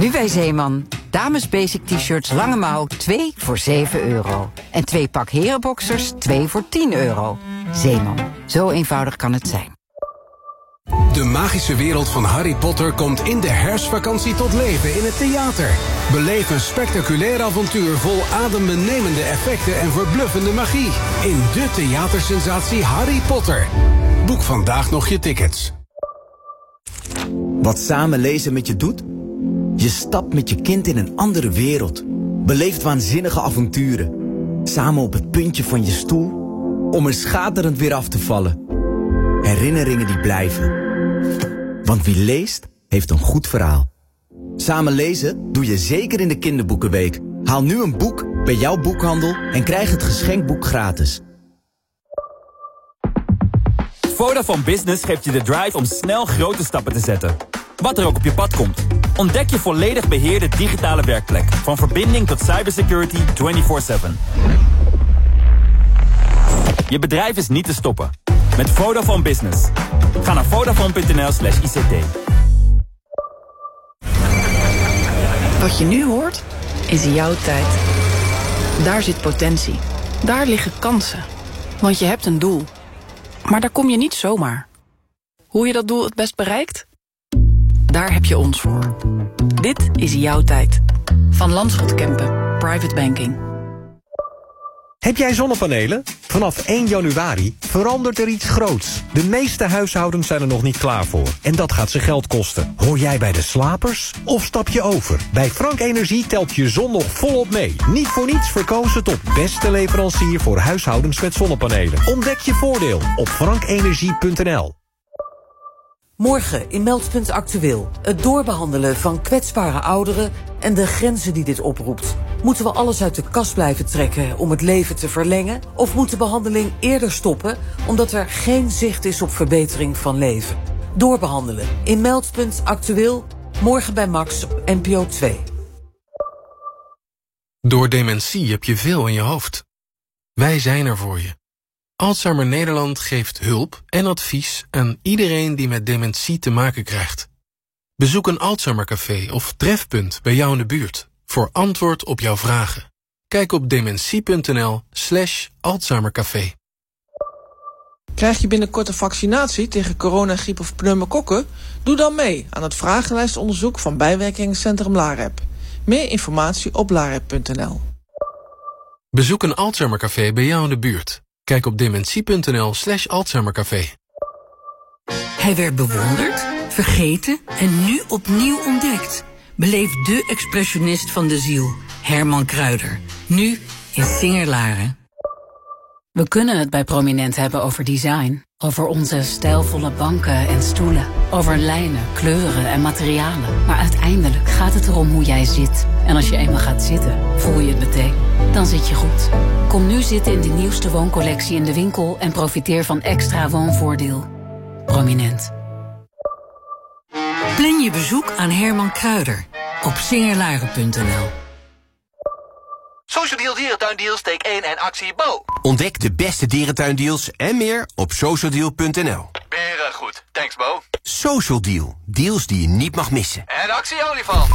Nu bij Zeeman. Dames basic t-shirts lange mouw 2 voor €7. En 2 pak herenboxers 2 voor €10. Zeeman. Zo eenvoudig kan het zijn. De magische wereld van Harry Potter komt in de herfstvakantie tot leven in het theater. Beleef een spectaculair avontuur vol adembenemende effecten en verbluffende magie. In de theatersensatie Harry Potter. Boek vandaag nog je tickets. Wat samen lezen met je doet? Je stapt met je kind in een andere wereld. Beleeft waanzinnige avonturen. Samen op het puntje van je stoel, om er schaterend weer af te vallen. Herinneringen die blijven. Want wie leest, heeft een goed verhaal. Samen lezen doe je zeker in de kinderboekenweek. Haal nu een boek bij jouw boekhandel en krijg het geschenkboek gratis. Vodafone Business geeft je de drive om snel grote stappen te zetten. Wat er ook op je pad komt. Ontdek je volledig beheerde digitale werkplek. Van verbinding tot cybersecurity 24/7. Je bedrijf is niet te stoppen. Met Vodafone Business. Ga naar vodafone.nl/ICT. Wat je nu hoort, is jouw tijd. Daar zit potentie. Daar liggen kansen. Want je hebt een doel. Maar daar kom je niet zomaar. Hoe je dat doel het best bereikt? Daar heb je ons voor. Dit is jouw tijd. Van Landschot Kempen. Private Banking. Heb jij zonnepanelen? Vanaf 1 januari verandert er iets groots. De meeste huishoudens zijn er nog niet klaar voor. En dat gaat ze geld kosten. Hoor jij bij de slapers? Of stap je over? Bij Frank Energie telt je zon nog volop mee. Niet voor niets verkozen tot beste leverancier voor huishoudens met zonnepanelen. Ontdek je voordeel op frankenergie.nl. Morgen in Meldpunt Actueel. Het doorbehandelen van kwetsbare ouderen en de grenzen die dit oproept. Moeten we alles uit de kast blijven trekken om het leven te verlengen? Of moet de behandeling eerder stoppen omdat er geen zicht is op verbetering van leven? Doorbehandelen in Meldpunt Actueel. Morgen bij Max op NPO 2. Door dementie heb je veel in je hoofd. Wij zijn er voor je. Alzheimer Nederland geeft hulp en advies aan iedereen die met dementie te maken krijgt. Bezoek een Alzheimercafé of trefpunt bij jou in de buurt voor antwoord op jouw vragen. Kijk op dementie.nl/Alzheimercafé. Krijg je binnenkort een vaccinatie tegen corona, griep of pneumokokken? Doe dan mee aan het vragenlijstonderzoek van bijwerkingencentrum LAREP. Meer informatie op larep.nl. Bezoek een Alzheimercafé bij jou in de buurt. Kijk op dementie.nl/Alzheimercafé. Hij werd bewonderd, vergeten en nu opnieuw ontdekt. Beleef de expressionist van de ziel, Herman Kruijder. Nu in Singer-Laren. We kunnen het bij Prominent hebben over design. Over onze stijlvolle banken en stoelen. Over lijnen, kleuren en materialen. Maar uiteindelijk gaat het erom hoe jij zit. En als je eenmaal gaat zitten, voel je het meteen. Dan zit je goed. Kom nu zitten in de nieuwste wooncollectie in de winkel en profiteer van extra woonvoordeel. Prominent. Plan je bezoek aan Herman Kruijder op singerlaren.nl. Social Deal Dierentuindeals, steek 1 en actie Bo. Ontdek de beste dierentuindeals en meer op socialdeal.nl. Beren goed, thanks Bo. Social Deal, deals die je niet mag missen. En actie olifant.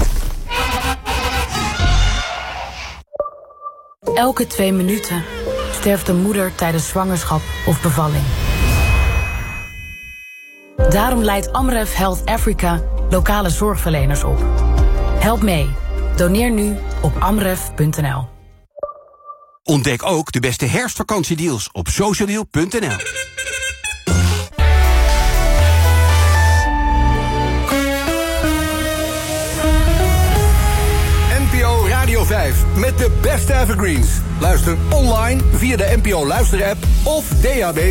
Elke 2 minuten sterft een moeder tijdens zwangerschap of bevalling. Daarom leidt Amref Health Africa lokale zorgverleners op. Help mee. Doneer nu op amref.nl. Ontdek ook de beste herfstvakantiedeals op socialdeal.nl. NPO Radio 5 met de beste evergreens. Luister online via de NPO Luister-app of DAB+.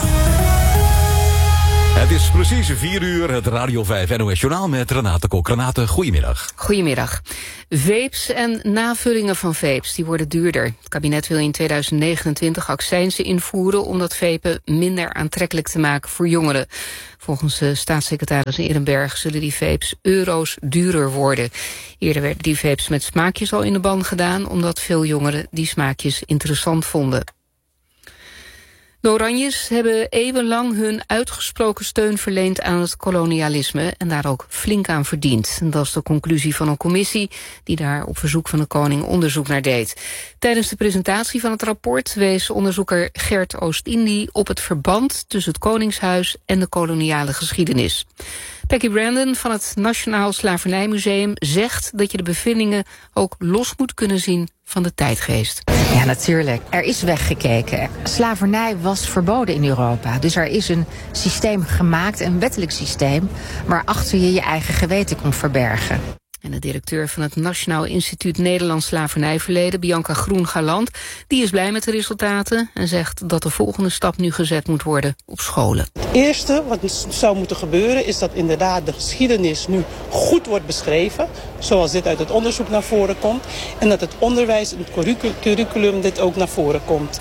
Het is precies 4 uur, het Radio 5 NOS Journaal met Renate Kok. Renate, goedemiddag. Goedemiddag. Vapes en navullingen van vapes die worden duurder. Het kabinet wil in 2029 accijnzen invoeren om dat vapen minder aantrekkelijk te maken voor jongeren. Volgens de staatssecretaris Ehrenberg zullen die vapes euro's duurder worden. Eerder werden die vapes met smaakjes al in de ban gedaan, omdat veel jongeren die smaakjes interessant vonden. De Oranjes hebben eeuwenlang hun uitgesproken steun verleend aan het kolonialisme en daar ook flink aan verdiend. En dat is de conclusie van een commissie die daar op verzoek van de koning onderzoek naar deed. Tijdens de presentatie van het rapport wees onderzoeker Gert Oost-Indie op het verband tussen het Koningshuis en de koloniale geschiedenis. Peggy Brandon van het Nationaal Slavernijmuseum zegt dat je de bevindingen ook los moet kunnen zien van de tijdgeest. Ja, natuurlijk. Er is weggekeken. Slavernij was verboden in Europa. Dus er is een systeem gemaakt, een wettelijk systeem, waarachter je je eigen geweten kon verbergen. En de directeur van het Nationaal Instituut Nederlands Slavernijverleden, Bianca Groen-Galant, die is blij met de resultaten en zegt dat de volgende stap nu gezet moet worden op scholen. Het eerste wat zou moeten gebeuren is dat inderdaad de geschiedenis nu goed wordt beschreven, zoals dit uit het onderzoek naar voren komt, en dat het onderwijs en het curriculum dit ook naar voren komt.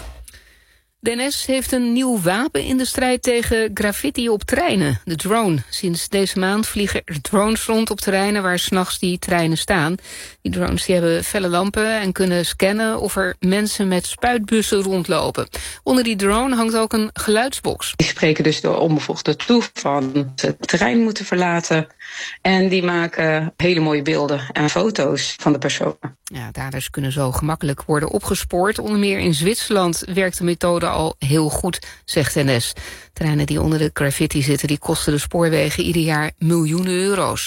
De NS heeft een nieuw wapen in de strijd tegen graffiti op treinen, de drone. Sinds deze maand vliegen er drones rond op terreinen waar 's nachts die treinen staan. Die drones die hebben felle lampen en kunnen scannen of er mensen met spuitbussen rondlopen. Onder die drone hangt ook een geluidsbox. Die spreken dus de onbevoegden toe van het terrein moeten verlaten. En die maken hele mooie beelden en foto's van de personen. Ja, daders kunnen zo gemakkelijk worden opgespoord. Onder meer in Zwitserland werkt de methode al heel goed, zegt NS. Treinen die onder de graffiti zitten, die kosten de spoorwegen ieder jaar miljoenen euro's.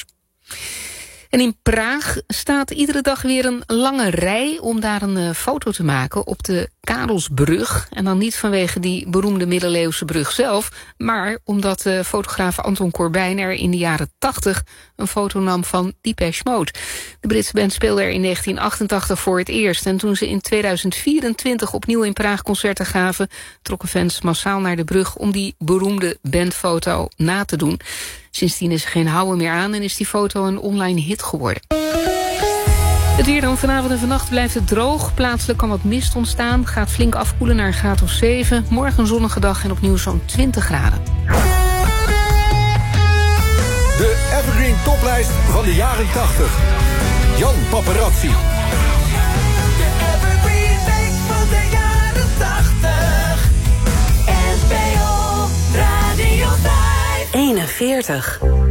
En in Praag staat iedere dag weer een lange rij om daar een foto te maken op de Karelsbrug. En dan niet vanwege die beroemde middeleeuwse brug zelf, maar omdat fotograaf Anton Corbijn er in de jaren 80 een foto nam van Depeche Mode. De Britse band speelde er in 1988 voor het eerst. En toen ze in 2024 opnieuw in Praag concerten gaven, trokken fans massaal naar de brug om die beroemde bandfoto na te doen. Sindsdien is er geen houden meer aan en is die foto een online hit geworden. Het weer dan. Vanavond en vannacht blijft het droog. Plaatselijk kan wat mist ontstaan. Gaat flink afkoelen naar een graad of 7. Morgen een zonnige dag en opnieuw zo'n 20 graden. De Evergreen Toplijst van de jaren 80. Jan Paparazzi. De Evergreen Week van de jaren 80. NPO Radio 5. 41.